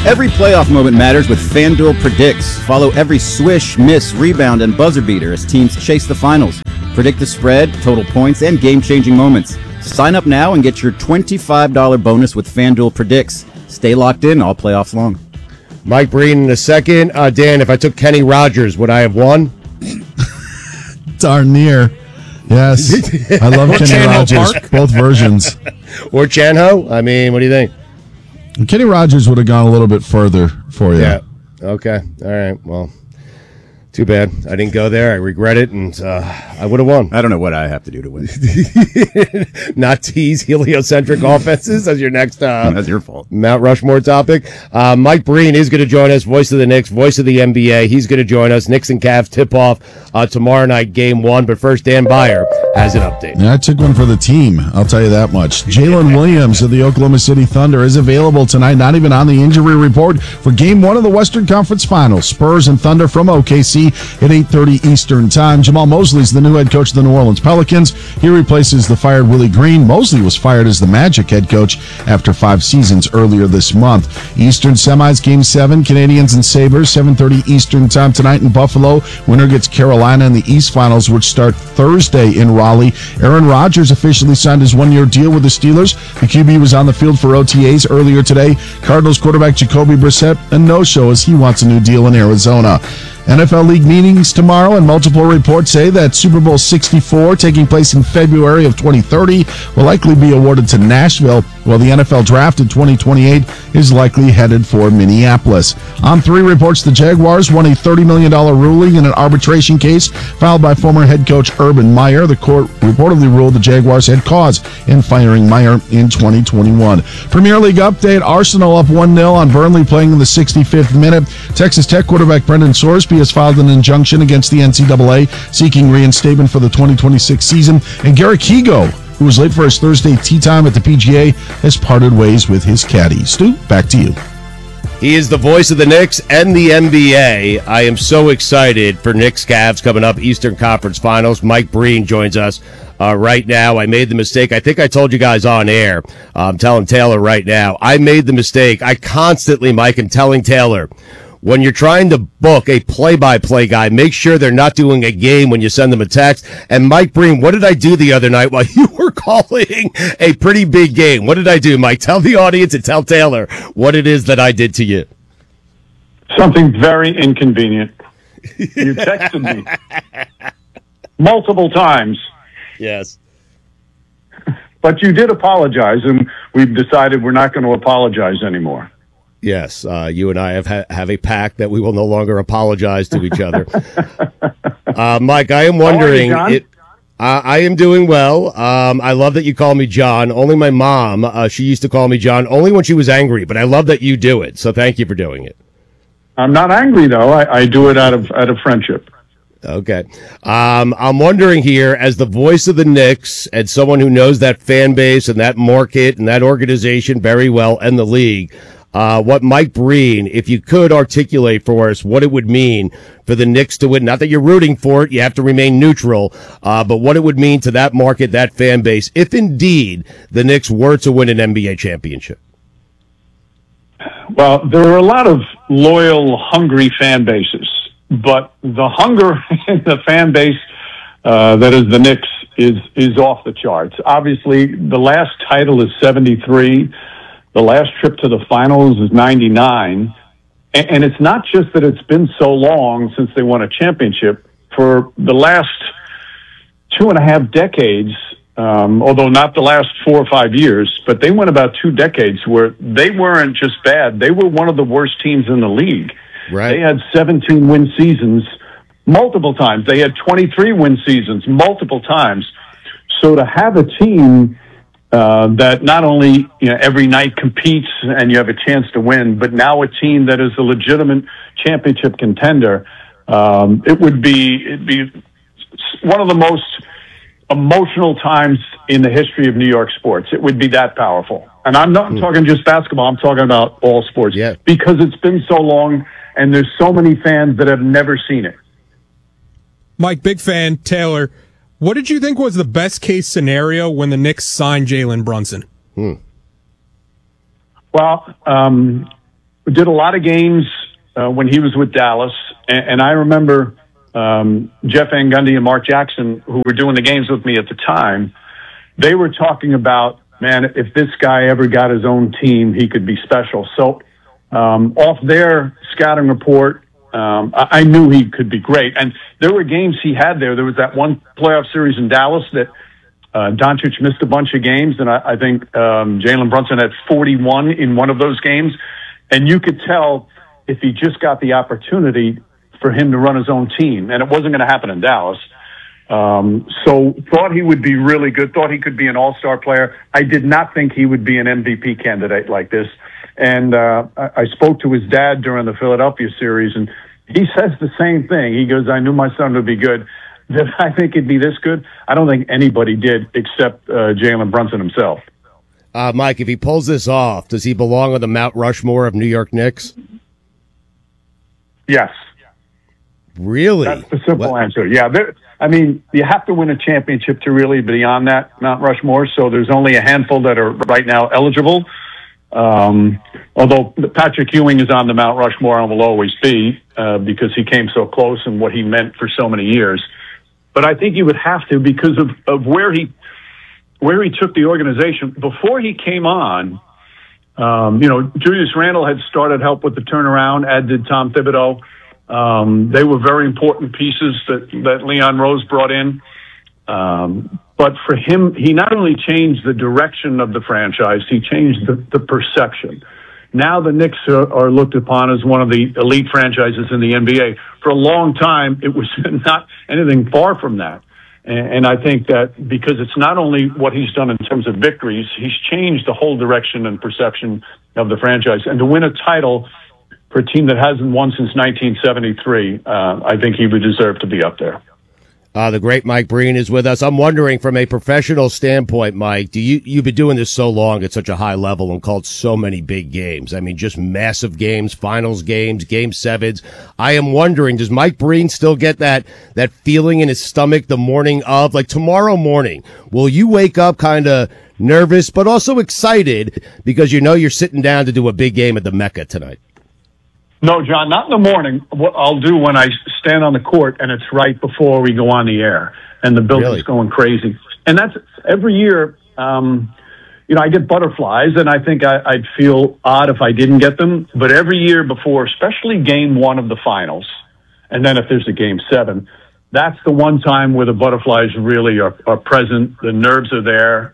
Every playoff moment matters with FanDuel Predicts. Follow every swish, miss, rebound, and buzzer beater as teams chase the finals. Predict the spread, total points, and game-changing moments. Sign up now and get your $25 bonus with FanDuel Predicts. Stay locked in all playoffs long. Mike Breen in a second. Dan, if I took Kenny Rogers, would I have won? Darn near. Yes. I love Kenny Rogers, both versions. Or Chanho? I mean, what do you think? Kenny Rogers would have gone a little bit further for you. Yeah. Okay. All right. Well, too bad. I didn't go there. I regret it, and I would have won. I don't know what I have to do to win. Not tease heliocentric offenses as your next that's your fault. Mount Rushmore topic. Mike Breen is going to join us, voice of the Knicks, voice of the NBA. He's going to join us. Knicks and Cavs tip-off tomorrow night, game 1. But first, Dan Beyer has an update. Yeah, I took one for the team, I'll tell you that much. Jalen Williams of the Oklahoma City Thunder is available tonight, not even on the injury report, for Game 1 of the Western Conference Finals. Spurs and Thunder from OKC at 8:30 Eastern Time. Jamal Mosley's the new head coach of the New Orleans Pelicans. He replaces the fired Willie Green. Mosley was fired as the Magic head coach after 5 seasons earlier this month. Eastern semis, Game 7, Canadians and Sabres, 7:30 Eastern Time tonight in Buffalo. Winner gets Carolina in the East Finals, which start Thursday in Raleigh. Aaron Rodgers officially signed his 1-year deal with the Steelers. The QB was on the field for OTAs earlier today. Cardinals quarterback Jacoby Brissett a no-show as he wants a new deal in Arizona. NFL League meetings tomorrow, and multiple reports say that Super Bowl 64, taking place in February of 2030, will likely be awarded to Nashville, while the NFL Draft in 2028 is likely headed for Minneapolis. On 3 reports, the Jaguars won a $30 million ruling in an arbitration case filed by former head coach Urban Meyer. The court reportedly ruled the Jaguars had cause in firing Meyer in 2021. Premier League update, Arsenal up 1-0 on Burnley playing in the 65th minute. Texas Tech quarterback Brendan Sorsby has filed an injunction against the NCAA seeking reinstatement for the 2026 season. And Garrick Higo, who was late for his Thursday tee time at the PGA, has parted ways with his caddy. Stu, back to you. He is the voice of the Knicks and the NBA. I am so excited for Knicks Cavs coming up, Eastern Conference Finals. Mike Breen joins us right now. I made the mistake. I think I told you guys on air. I'm telling Taylor right now. I made the mistake. I constantly, Mike, am telling Taylor, when you're trying to book a play-by-play guy, make sure they're not doing a game when you send them a text. And Mike Breen, what did I do the other night while you were calling a pretty big game? What did I do, Mike? Tell the audience and tell Taylor what it is that I did to you. Something very inconvenient. You texted me multiple times. Yes. But you did apologize, and we've decided we're not going to apologize anymore. Yes, you and I have a pact that we will no longer apologize to each other. Mike, I am wondering. How are you, John? I am doing well. I love that you call me John. Only my mom, she used to call me John only when she was angry, but I love that you do it. So thank you for doing it. I'm not angry, though. I do it out of friendship. Okay. I'm wondering here, as the voice of the Knicks and someone who knows that fan base and that market and that organization very well and the league, what Mike Breen, if you could articulate for us what it would mean for the Knicks to win. Not that you're rooting for it, you have to remain neutral, but what it would mean to that market, that fan base, if indeed the Knicks were to win an NBA championship. Well, there are a lot of loyal, hungry fan bases, but the hunger in the fan base that is the Knicks is off the charts. Obviously, the last title is 73. The last trip to the finals is 99. And it's not just that it's been so long since they won a championship. For the last 2.5 decades, although not the last 4 or 5 years, but they went about 2 decades where they weren't just bad. They were one of the worst teams in the league. Right. They had 17-win seasons multiple times. They had 23-win seasons multiple times. So to have a team that not only every night competes and you have a chance to win, but now a team that is a legitimate championship contender, it'd be one of the most emotional times in the history of New York sports. It would be that powerful. And I'm not talking just basketball. I'm talking about all sports. Yeah. Because it's been so long and there's so many fans that have never seen it. Mike, big fan. Taylor, what did you think was the best case scenario when the Knicks signed Jalen Brunson? Well, did a lot of games when he was with Dallas, and I remember Jeff Van Gundy and Mark Jackson, who were doing the games with me at the time. They were talking about, man, if this guy ever got his own team, he could be special. So off their scouting report, I knew he could be great. And there were games he had there. There was that one playoff series in Dallas that Doncic missed a bunch of games, and I think Jalen Brunson had 41 in one of those games. And you could tell if he just got the opportunity for him to run his own team, and it wasn't going to happen in Dallas. So thought he would be really good, thought he could be an all-star player. I did not think he would be an MVP candidate like this. And I spoke to his dad during the Philadelphia series, and he says the same thing. He goes, I knew my son would be good. Did I think he'd be this good? I don't think anybody did except Jalen Brunson himself. Mike, if he pulls this off, does he belong on the Mount Rushmore of New York Knicks? Yes. Really? That's the simple answer. Yeah. I mean, you have to win a championship to really be on that Mount Rushmore, so there's only a handful that are right now eligible. Although Patrick Ewing is on the Mount Rushmore and will always be because he came so close and what he meant for so many years. But I think he would have to because of where he took the organization. Before he came on, Julius Randle had started help with the turnaround, as did Tom Thibodeau. They were very important pieces that Leon Rose brought in. But for him, he not only changed the direction of the franchise, he changed the perception. Now the Knicks are looked upon as one of the elite franchises in the NBA. For a long time, it was not anything far from that. And I think that because it's not only what he's done in terms of victories, he's changed the whole direction and perception of the franchise. And to win a title for a team that hasn't won since 1973, I think he would deserve to be up there. The great Mike Breen is with us. I'm wondering, from a professional standpoint, Mike, you've been doing this so long at such a high level and called so many big games. I mean, just massive games, finals games, game sevens. I am wondering, does Mike Breen still get that feeling in his stomach the morning of, like tomorrow morning? Will you wake up kind of nervous, but also excited because you know you're sitting down to do a big game at the Mecca tonight? No, John, not in the morning. What I'll do when I stand on the court and it's right before we go on the air and the building's going crazy. And that's every year, I get butterflies and I think I'd feel odd if I didn't get them. But every year before, especially game one of the finals, and then if there's a game seven, that's the one time where the butterflies really are present. The nerves are there.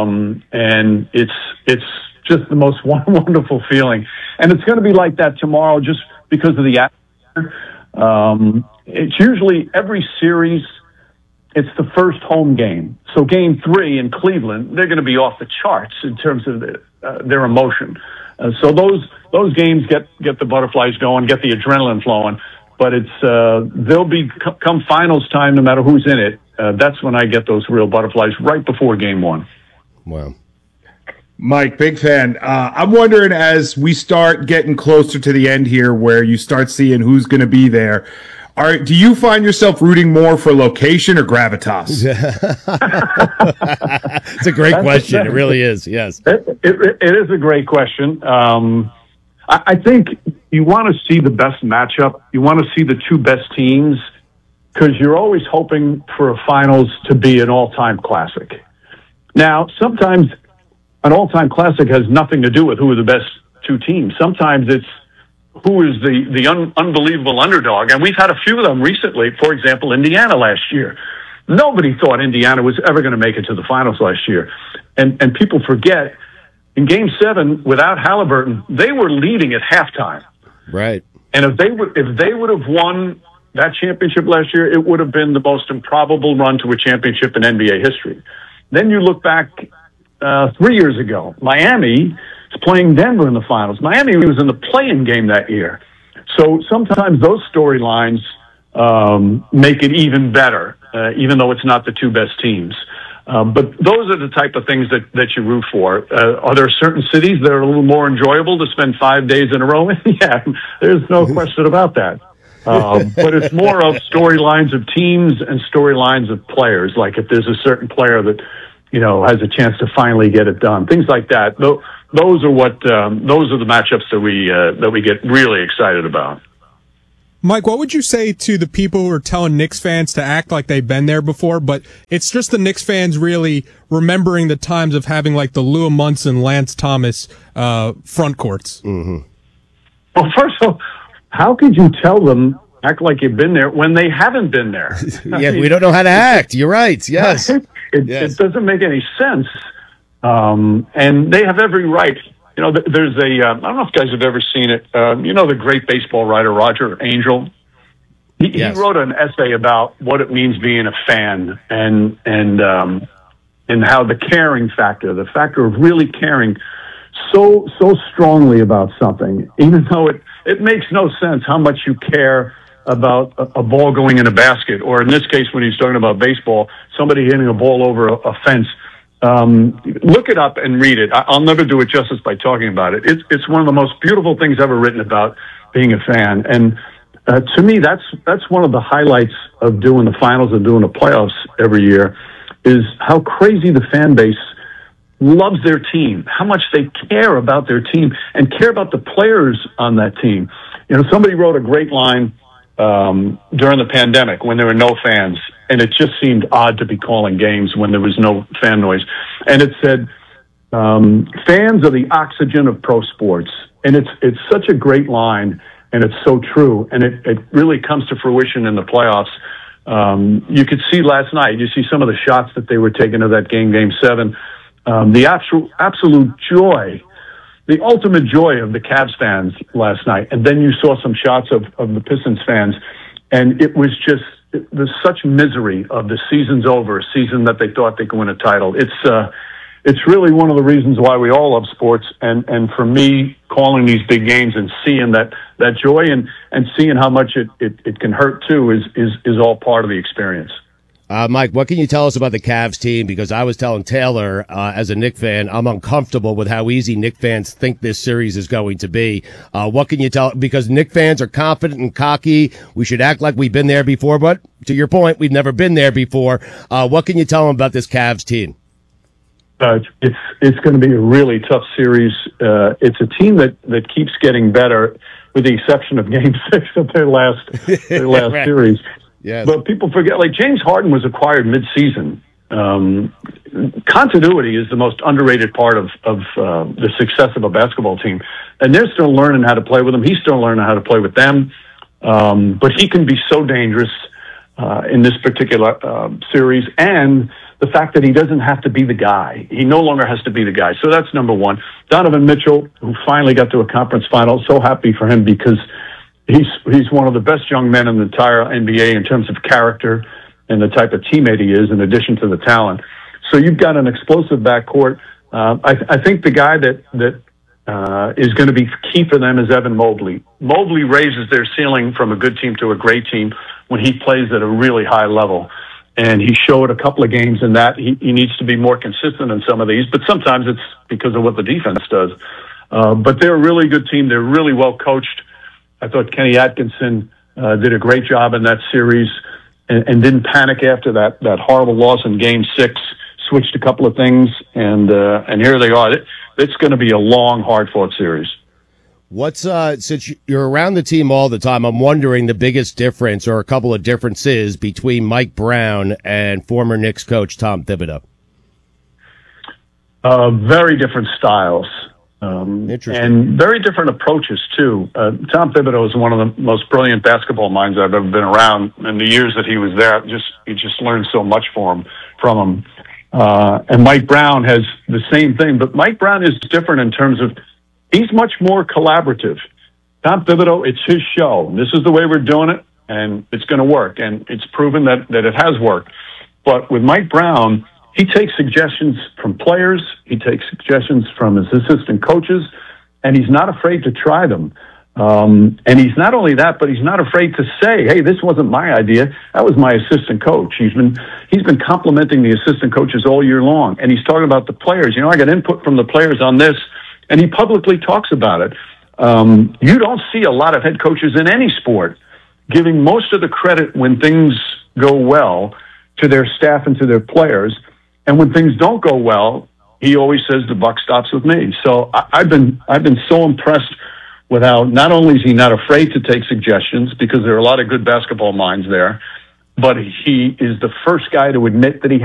And it's just the most wonderful feeling. And it's going to be like that tomorrow just because of the atmosphere. It's usually every series, it's the first home game. So game 3 in Cleveland, they're going to be off the charts in terms of their emotion. So those games get the butterflies going, get the adrenaline flowing. But they'll be come finals time, no matter who's in it. That's when I get those real butterflies right before game 1. Wow. Mike, big fan. I'm wondering, as we start getting closer to the end here, where you start seeing who's going to be there, do you find yourself rooting more for location or gravitas? It's a great question. It really is. Yes, it is a great question. I think you want to see the best matchup. You want to see the two best teams because you're always hoping for a finals to be an all-time classic. Now, sometimes an all-time classic has nothing to do with who are the best two teams. Sometimes it's who is the unbelievable underdog. And we've had a few of them recently. For example, Indiana last year. Nobody thought Indiana was ever going to make it to the finals last year. And people forget, in Game 7, without Halliburton, they were leading at halftime. Right. And if they would have won that championship last year, it would have been the most improbable run to a championship in NBA history. Then you look back 3 years ago, Miami is playing Denver in the finals. Miami was in the play-in game that year. So sometimes those storylines make it even better, even though it's not the two best teams. But those are the type of things that you root for. Are there certain cities that are a little more enjoyable to spend 5 days in a row in? Yeah, there's no question about that. But it's more of storylines of teams and storylines of players. Like if there's a certain player that has a chance to finally get it done. Things like that. Those are the matchups that we get really excited about. Mike, what would you say to the people who are telling Knicks fans to act like they've been there before, but it's just the Knicks fans really remembering the times of having like the Lou Munson, Lance Thomas front courts? Mm-hmm. Well, first of all, how could you tell them act like you've been there when they haven't been there? Yeah, we don't know how to act. You're right. Yes. It doesn't make any sense. And they have every right. There's I don't know if you guys have ever seen it. The great baseball writer, Roger Angel. He wrote an essay about what it means being a fan and how the caring factor, the factor of really caring so strongly about something, even though it makes no sense how much you care about a ball going in a basket, or in this case, when he's talking about baseball, somebody hitting a ball over a fence. Look it up and read it. I'll never do it justice by talking about it. It's one of the most beautiful things ever written about being a fan. And to me, that's one of the highlights of doing the finals and doing the playoffs every year, is how crazy the fan base loves their team, how much they care about their team and care about the players on that team. Somebody wrote a great line during the pandemic when there were no fans, and it just seemed odd to be calling games when there was no fan noise. And it said, fans are the oxygen of pro sports. And it's such a great line, and it's so true. And it really comes to fruition in the playoffs. You could see last night, you see some of the shots that they were taking of that game 7. The absolute joy, the ultimate joy of the Cavs fans last night. And then you saw some shots of the Pistons fans, and it was just, there's such misery of the season's over, a season that they thought they could win a title. It's really one of the reasons why we all love sports. And for me, calling these big games and seeing that joy and seeing how much it can hurt too is all part of the experience. Mike, what can you tell us about the Cavs team? Because I was telling Taylor, as a Knicks fan, I'm uncomfortable with how easy Knicks fans think this series is going to be. What can you tell? Because Knicks fans are confident and cocky. We should act like we've been there before. But to your point, we've never been there before. What can you tell them about this Cavs team? It's going to be a really tough series. It's a team that keeps getting better, with the exception of Game 6 of their last Right. series. Yes. But people forget, like, James Harden was acquired mid-season. Continuity is the most underrated part of the success of a basketball team. And they're still learning how to play with him. He's still learning how to play with them. But he can be so dangerous in this particular series. And the fact that he doesn't have to be the guy. He no longer has to be the guy. So that's number one. Donovan Mitchell, who finally got to a conference final, so happy for him because he's one of the best young men in the entire NBA in terms of character and the type of teammate he is, in addition to the talent. So you've got an explosive backcourt. I think the guy that is going to be key for them is Evan Mobley. Mobley raises their ceiling from a good team to a great team when he plays at a really high level. And he showed a couple of games in that he needs to be more consistent in some of these, but sometimes it's because of what the defense does. But they're a really good team. They're really well coached. I thought Kenny Atkinson did a great job in that series and didn't panic after that horrible loss in Game 6. Switched a couple of things, and here they are. It's going to be a long, hard-fought series. What's since you're around the team all the time, I'm wondering the biggest difference or a couple of differences between Mike Brown and former Knicks coach Tom Thibodeau. Very different styles. Interesting. And very different approaches, too. Tom Thibodeau is one of the most brilliant basketball minds I've ever been around. In the years that he was there, you just learned so much from him. And Mike Brown has the same thing, but Mike Brown is different in terms of he's much more collaborative. Tom Thibodeau, it's his show. This is the way we're doing it, and it's going to work. And it's proven that it has worked. But with Mike Brown, he takes suggestions from players. He takes suggestions from his assistant coaches, and he's not afraid to try them. And he's not only that, but he's not afraid to say, hey, this wasn't my idea. That was my assistant coach. He's been complimenting the assistant coaches all year long. And he's talking about the players. I got input from the players on this. And he publicly talks about it. You don't see a lot of head coaches in any sport giving most of the credit when things go well to their staff and to their players. And when things don't go well, he always says the buck stops with me. So I've been so impressed with how not only is he not afraid to take suggestions, because there are a lot of good basketball minds there, but he is the first guy to admit that he